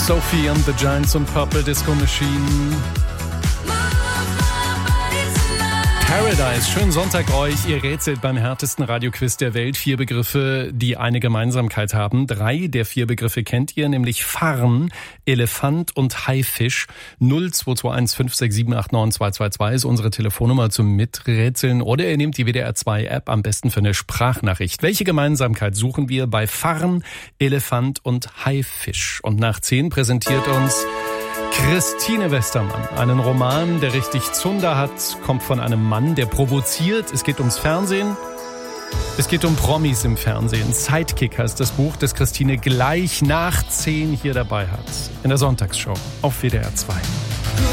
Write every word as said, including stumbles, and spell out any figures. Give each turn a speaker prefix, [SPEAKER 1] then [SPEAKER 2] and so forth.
[SPEAKER 1] Sophie and the Giants und Purple Disco Machine. Paradise, schönen Sonntag euch. Ihr rätselt beim härtesten Radioquiz der Welt. Vier Begriffe, die eine Gemeinsamkeit haben. Drei der vier Begriffe kennt ihr, nämlich Farn, Elefant und Haifisch. null zwei zwei eins fünf sechs sieben acht neun zwei zwei zwei ist unsere Telefonnummer zum Miträtseln. Oder ihr nehmt die W D R zwei App, am besten für eine Sprachnachricht. Welche Gemeinsamkeit suchen wir bei Farn, Elefant und Haifisch? Und nach zehn präsentiert uns Christine Westermann, einen Roman, der richtig Zunder hat, kommt von einem Mann, der provoziert. Es geht ums Fernsehen. Es geht um Promis im Fernsehen. Sidekick heißt das Buch, das Christine gleich nach zehn hier dabei hat. In der Sonntagsshow auf W D R zwei.